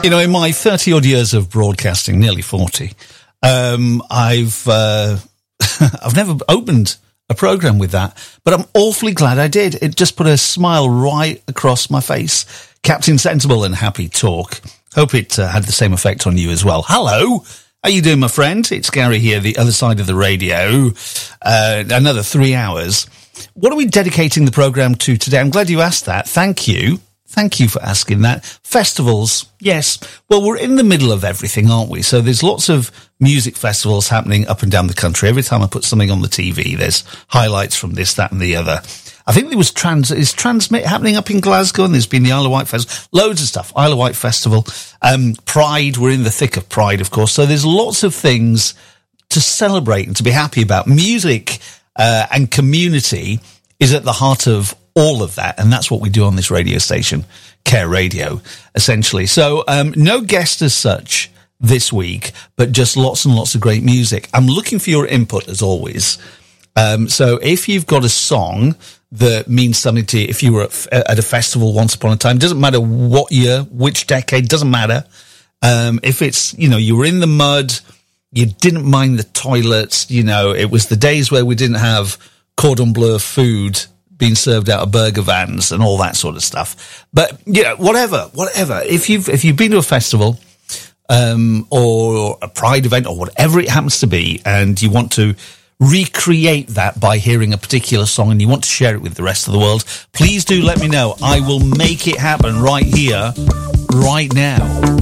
You know, in my 30-odd years of broadcasting, nearly 40, I've never opened a programme with that, but I'm awfully glad I did. It just put a smile right across my face. Captain Sensible and Happy Talk. Hope it had the same effect on you as well. Hello! How you doing, my friend? It's Gary here, the other side of the radio. Another 3 hours. What are we dedicating the programme to today? I'm glad you asked that. Thank you. Thank you for asking that. Festivals, yes. Well, we're in the middle of everything, aren't we? So there's lots of music festivals happening up and down the country. Every time I put something on the TV, there's highlights from this, that and the other. I think there was Transmit happening up in Glasgow, and there's been the Isle of Wight Festival. Loads of stuff. Isle of Wight Festival. Pride, we're in the thick of Pride, of course. So there's lots of things to celebrate and to be happy about. Music and community is at the heart of all of that, and that's what we do on this radio station, Care Radio, essentially. So, no guest as such this week, but just lots and lots of great music. I'm looking for your input, as always. So if you've got a song that means something to you, if you were at a festival once upon a time, doesn't matter what year, which decade, doesn't matter. If it's, you know, you were in the mud, you didn't mind the toilets, you know, it was the days where we didn't have cordon bleu food being served out of burger vans and all that sort of stuff. But, you know, whatever. If you've been to a festival, or a Pride event or whatever it happens to be, and you want to recreate that by hearing a particular song and you want to share it with the rest of the world, please do let me know. I will make it happen right here, right now.